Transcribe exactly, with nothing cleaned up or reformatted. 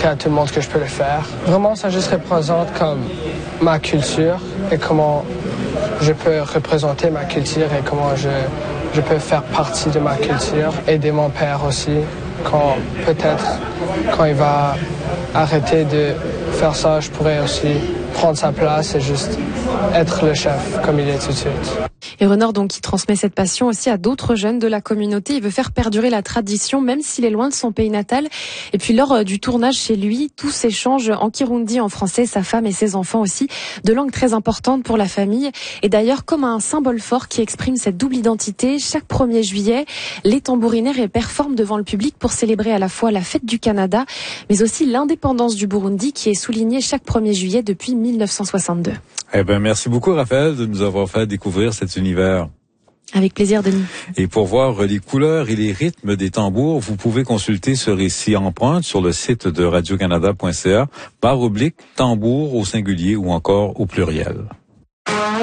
montrer à tout le monde que je peux le faire. Vraiment, ça juste représente comme ma culture et comment je peux représenter ma culture et comment je, je peux faire partie de ma culture. Aider mon père aussi, quand peut-être quand il va arrêter de faire ça, je pourrais aussi prendre sa place et juste être le chef comme il est tout de suite. Et Renard, donc, qui transmet cette passion aussi à d'autres jeunes de la communauté. Il veut faire perdurer la tradition, même s'il est loin de son pays natal. Et puis, lors du tournage chez lui, tout s'échange en kirundi, en français, sa femme et ses enfants aussi. Deux langues très importantes pour la famille. Et d'ailleurs, comme un symbole fort qui exprime cette double identité, chaque premier juillet, les tambourinaires performent devant le public pour célébrer à la fois la fête du Canada, mais aussi l'indépendance du Burundi, qui est soulignée chaque premier juillet depuis mille neuf cent soixante-deux. Eh ben, merci beaucoup, Raphaël, de nous avoir fait découvrir cet univers. Avec plaisir, Denis. Et pour voir les couleurs et les rythmes des tambours, vous pouvez consulter ce récit en pointe sur le site de radio canada point c a, barre oblique, tambour au singulier ou encore au pluriel.